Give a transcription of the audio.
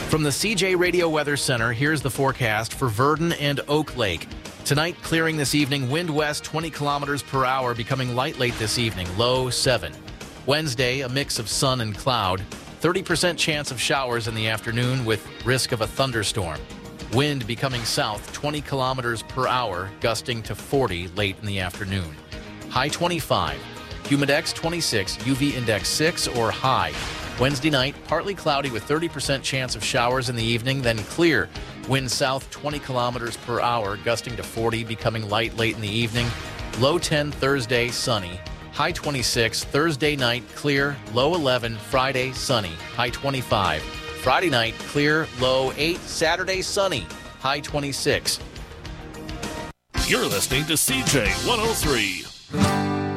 From the CJ Radio Weather Center, here's the forecast for Verdon and Oak Lake. Tonight, clearing this evening, wind west 20 kilometers per hour, becoming light late this evening, low 7. Wednesday, a mix of sun and cloud. 30% chance of showers in the afternoon with risk of a thunderstorm. Wind becoming south 20 kilometers per hour, gusting to 40 late in the afternoon. High 25. Humidex 26, UV index 6 or high. Wednesday night, partly cloudy with 30% chance of showers in the evening, then clear. Wind south 20 kilometers per hour, gusting to 40, becoming light late in the evening. Low 10 Thursday, sunny. High 26. Thursday night, clear. Low 11. Friday, sunny. High 25. Friday night, clear. Low 8. Saturday, sunny. High 26. You're listening to CJ 103.